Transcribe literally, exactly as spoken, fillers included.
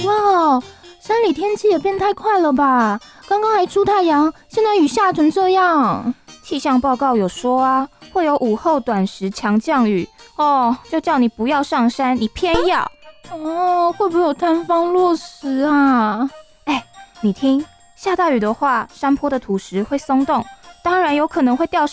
哇，山里天气也变太快了吧？刚刚还出太阳，现在雨下成这样。 气象报告有说啊，会有午后短时强降雨哦，就叫你不要上山，你偏要。 哦，会不会有塌方落石啊？ 哎，你听，下大雨的话，山坡的土石会松动，当然有可能会掉